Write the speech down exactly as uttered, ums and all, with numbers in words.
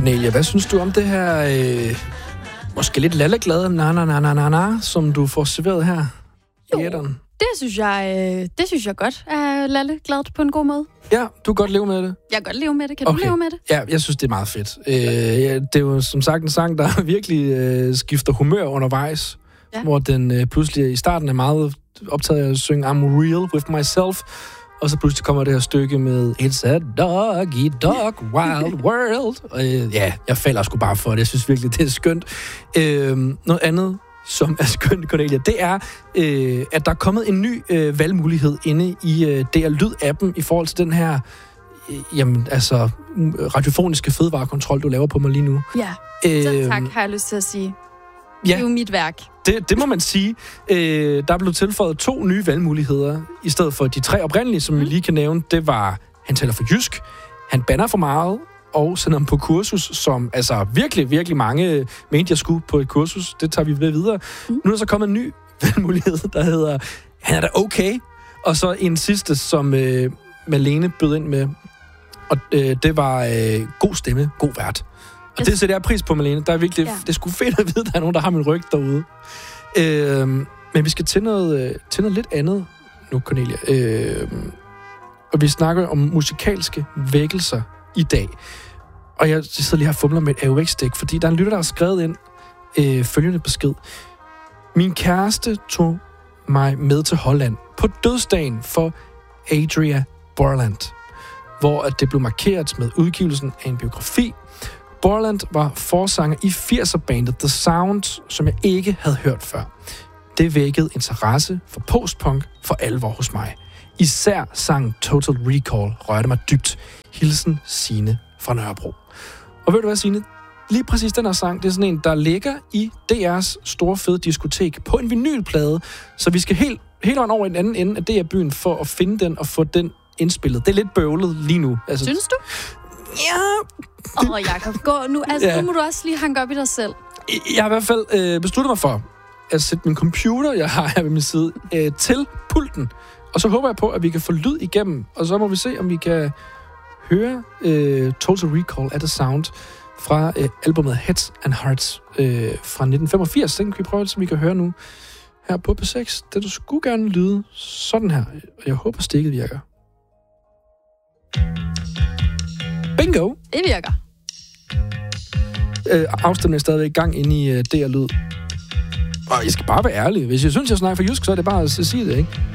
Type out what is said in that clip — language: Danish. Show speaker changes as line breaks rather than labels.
Cornelia, hvad synes du om det her, øh, måske lidt lalleglade na na na na na na, som du får serveret her i æteren?
Det synes jeg, øh, det synes jeg godt er lalleglad på en god måde.
Ja, du kan godt leve med det?
Jeg kan godt leve med det. Kan
okay.
du leve med det?
Ja, jeg synes, det er meget fedt. Øh, det er jo som sagt en sang, der virkelig øh, skifter humør undervejs, ja. Hvor den øh, pludselig i starten er meget optaget af at synge I'm real with myself, og så pludselig kommer det her stykke med It's a doggy dog wild world. Og, øh, ja, jeg falder sgu bare for det. Jeg synes virkelig, det er skønt. Øh, noget andet, som er skønt, Cornelia, det er, øh, at der er kommet en ny øh, valgmulighed inde i øh, D R Lyd-appen i forhold til den her øh, jamen, altså, radiofoniske fødevarekontrol, du laver på mig lige nu.
Ja,
øh,
så tak, har jeg lyst til at sige.
Ja,
det er jo mit værk.
Det, det må man sige. Øh, der er blevet tilføjet to nye valgmuligheder, i stedet for de tre oprindelige, som mm. vi lige kan nævne. Det var, han taler for jysk, han banner for meget, og sender ham på kursus, som altså virkelig, virkelig mange mente, jeg skulle på et kursus. Det tager vi ved videre. Mm. Nu er der så kommet en ny valgmulighed, der hedder, han er da okay. Og så en sidste, som øh, Malene bød ind med. Og øh, det var øh, god stemme, god vært. Og yes. Det sætter jeg pris på, Malene. Der er virkelig, ja. Det er sgu fedt at vide, at der er nogen, der har min ryg derude. Øh, men vi skal til noget, til noget lidt andet nu, Cornelia. Øh, og vi snakker om musikalske vækkelser i dag. Og jeg sidder lige her og fumler med et A O X-stik, fordi der er en lytter, der har skrevet ind øh, følgende besked. Min kæreste tog mig med til Holland på dødsdagen for Adria Borland, hvor at det blev markeret med udgivelsen af en biografi. Borland var forsanger i firser-bandet The Sound, som jeg ikke havde hørt før. Det vækkede interesse for postpunk for alvor hos mig. Især sangen Total Recall rørte mig dybt. Hilsen Signe fra Nørrebro. Og ved du hvad, Signe? Lige præcis den her sang, det er sådan en, der ligger i D R's store fede diskotek på en vinylplade, så vi skal helt, helt over i den anden ende af D R-byen for at finde den og få den indspillet. Det er lidt bøvlet lige nu. Altså,
synes du?
Ja.
Åh, oh, Jacob, gå nu. Altså,
ja.
Nu må du også lige hanke op i dig selv.
Jeg har i hvert fald øh, besluttet mig for at sætte min computer, jeg har her ved min side, øh, til pulten. Og så håber jeg på, at vi kan få lyd igennem. Og så må vi se, om vi kan høre øh, Total Recall af The Sound fra øh, albumet Heads and Hearts øh, fra nitten femogfirs. Den kan vi prøve, så vi kan høre nu her på P seks. Det skulle gerne lyde sådan her. Og jeg håber, stikket virker. Bingo!
Det virker.
Øh, afstemningen er stadigvæk i gang inde i øh, D R Lyd. Og I skal bare være ærlige. Hvis jeg synes, jeg snakker for jysk, så er det bare at sige det, ikke?